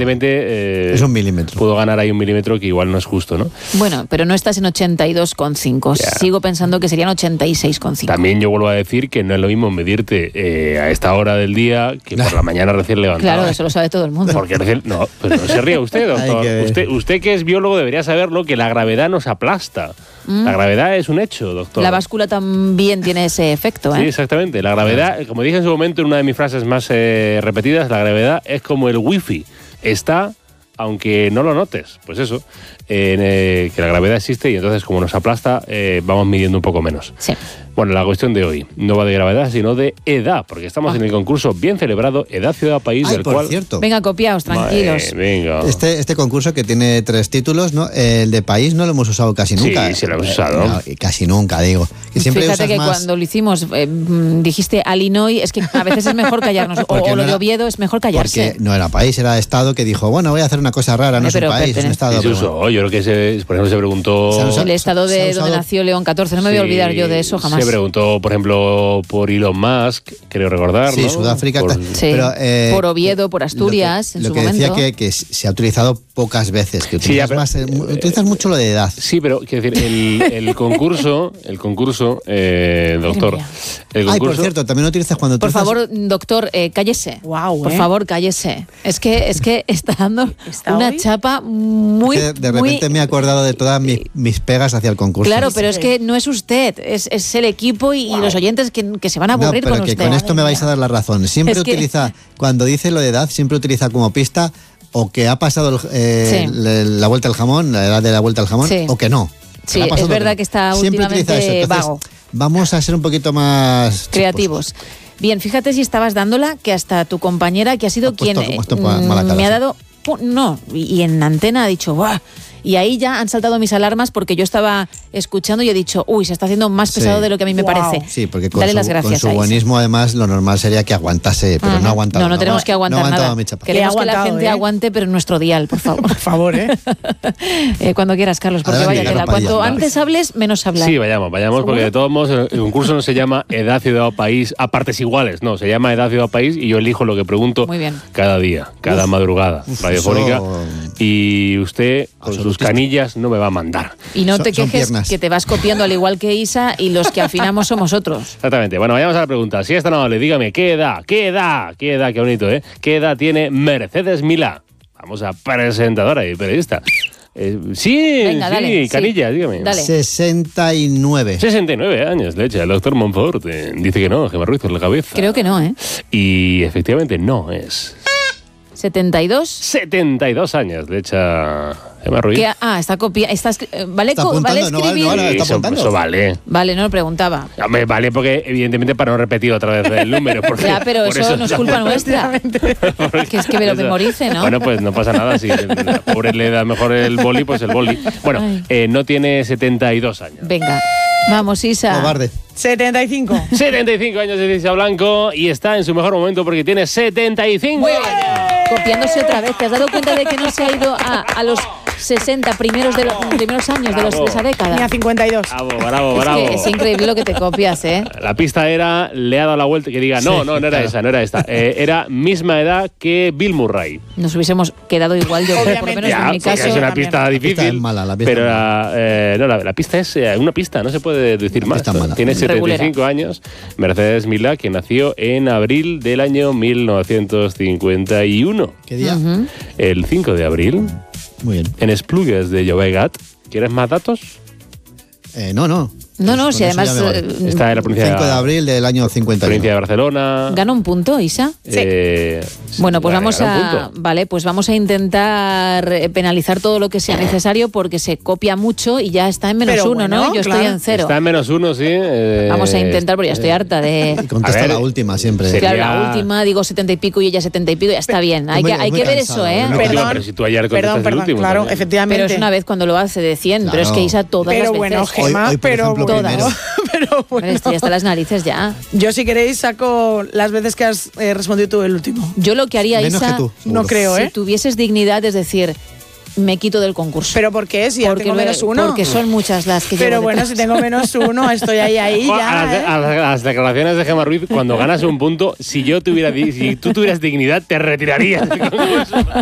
evidentemente... es un milímetro. Puedo ganar ahí un milímetro que igual no es justo, ¿no? Bueno, pero no estás en 82,5. Ya. Sigo pensando que serían 86,5. También yo vuelvo a decir que no es lo mismo medirte a esta hora del día que por la mañana recién levantado. Claro, eso lo sabe todo el mundo. Porque no, pues no se ríe usted, doctor. Usted que es biólogo debería saberlo, que la gravedad nos aplasta. La gravedad es un hecho, doctor. La báscula también tiene ese efecto, ¿eh? Sí, exactamente. La gravedad, como dije en su momento en una de mis frases más repetidas, la gravedad es como el wifi. Está, aunque no lo notes. Pues eso, que la gravedad existe y entonces como nos aplasta, vamos midiendo un poco menos. Sí. Bueno, la cuestión de hoy no va de gravedad, sino de edad, porque estamos en el concurso bien celebrado Edad, Ciudad, País, del por cual... cierto. Venga, copiaos, tranquilos. Venga. Este concurso que tiene 3 títulos, ¿no? El de país no lo hemos usado casi nunca. Sí, lo hemos usado. No, casi nunca, digo. Que siempre Fíjate que más... cuando lo hicimos dijiste Illinois, es que a veces es mejor callarnos. o lo de Oviedo es mejor callarse. Porque no era país, era estado que dijo, bueno, voy a hacer una cosa rara, no es un país, es un estado. Sí, se usó. Yo creo que por ejemplo se preguntó... El estado de donde nació León XIV, no me voy a olvidar yo de eso jamás. Se preguntó, por ejemplo, por Elon Musk, creo recordar, sí, ¿no? Sudáfrica. Por Oviedo, por Asturias, en su momento. Lo que decía que se ha utilizado pocas veces, que utilizas mucho lo de edad. Sí, pero quiero decir, el concurso, doctor... por cierto, también lo utilizas cuando... Por favor, doctor, cállese. Wow, por favor, cállese. Es que está dando una chapa muy... De repente me he acordado de todas mis pegas hacia el concurso. Claro, pero es que no es usted, es el equipo y los oyentes que se van a aburrir con usted. Con esto me vais a dar la razón. Siempre utiliza, cuando dice lo de edad, siempre utiliza como pista o que ha pasado la vuelta al jamón, la edad de la vuelta al jamón, o que no. Sí, es verdad que está últimamente vago. Vamos a ser un poquito más creativos. Bien, fíjate si estabas dándola, que hasta tu compañera, que ha sido quien me ha dado... No, y en antena ha dicho... ¡buah! Y ahí ya han saltado mis alarmas porque yo estaba escuchando y he dicho, uy, se está haciendo más pesado de lo que a mí me parece. Sí, porque con con su buenismo además lo normal sería que aguantase, pero no ha aguantado. No tenemos que aguantar nada. Queremos que la gente aguante, pero en nuestro dial, por favor. Por favor, cuando quieras, Carlos, porque vaya tela. Cuanto antes hables, menos hablar. Sí, vayamos, porque de todos modos el concurso no se llama Edad, Ciudad o País a partes iguales, no, se llama Edad, Ciudad o País y yo elijo lo que pregunto cada día, cada madrugada radiofónica y usted con sus canillas no me va a mandar. Y no te quejes que te vas copiando al igual que Isa y los que afinamos somos otros. Exactamente. Bueno, vayamos a la pregunta. Si es tan amable, dígame, ¿qué edad, qué bonito, qué edad tiene Mercedes Milá? Vamos a presentadora y periodista. Venga, dale, canillas, dígame. Dale. 69. 69 años, leche. El doctor Monfort dice que no, Gemma Ruiz por la cabeza. Creo que no, Y efectivamente no es. 72. 72 años, le echa Gemma Ruiz. Está copiando. ¿Vale escribir? Eso vale. Vale, no lo preguntaba. Me vale porque, evidentemente, para no repetir otra vez el número. Porque, ya, pero eso no es culpa nuestra. Que es que me lo memorice, ¿no? Bueno, pues no pasa nada. Si la pobre le da mejor el boli, pues el boli. Bueno, no tiene 72 años. Venga, vamos, Isa. Cobarde. 75. 75 años de Isa Blanco y está en su mejor momento porque tiene 75 años. Copiándose otra vez. ¿Te has dado cuenta de que no se ha ido a los 60 primeros años de esa década? Ni a 52. Bravo. Es increíble lo que te copias, ¿eh? La pista era, le ha dado la vuelta, que diga, no era esa, no era esta. Era misma edad que Bill Murray. Nos hubiésemos quedado igual, yo creo, por lo menos en mi caso. Es una pista difícil. La pista es mala, pero la pista es una pista, no se puede decir más. Tiene 75 años. Mercedes Milá, que nació en abril del año 1951. ¿Qué día? El 5 de abril. Muy bien. En Esplugues de Llobregat. ¿Quieres más datos? No, si además... Está en la provincia 5 de abril del año 51. Provincia de Barcelona. ¿Gana un punto, Isa? Sí. Bueno, pues vamos a intentar penalizar todo lo que sea necesario porque se copia mucho y ya está en -1, ¿no? Yo estoy en 0. Está en -1, sí. Vamos a intentar, porque ya estoy harta de... Y contesta la última siempre. Claro, la última, digo 70 y pico y ella 70 y pico, ya está bien. Hay que ver eso, ¿eh? Perdón, pero si tú ayer contestas el último. Claro, también. efectivamente. Pero es una vez cuando lo hace de 100, Claro. pero es que Isa todas las veces. Bueno, Gemma, hoy, por ejemplo, todas. Pero bueno. Estoy hasta las narices ya. Yo, si queréis, saco las veces que has respondido tú el último. Yo lo que haría, Menos Isa, que tú, no creo, si tuvieses dignidad, es decir, me quito del concurso. ¿Pero por qué? Si ya tengo -1. Porque son muchas las que Pero llevo bueno, si tengo -1, estoy ahí ya. A las declaraciones de Gemma Ruiz, cuando ganas un punto, si tú tuvieras dignidad, te retirarías del concurso.